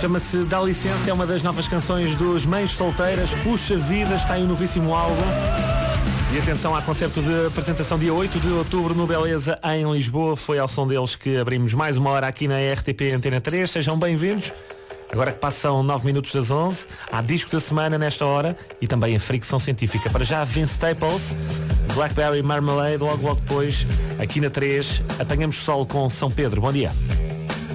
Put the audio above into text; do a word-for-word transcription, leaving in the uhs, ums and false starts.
Chama-se Dá Licença, é uma das novas canções dos Mães Solteiras. Puxa Vida, está em um novíssimo álbum. E atenção ao concerto de apresentação dia oito de outubro no Beleza, em Lisboa. Foi ao som deles que abrimos mais uma hora aqui na R T P Antena três. Sejam bem-vindos. Agora que passam nove minutos das onze, há disco da semana nesta hora e também a fricção científica. Para já, Vince Staples, Blackberry Marmalade, logo logo depois, aqui na três, apanhamos sol com São Pedro. Bom dia.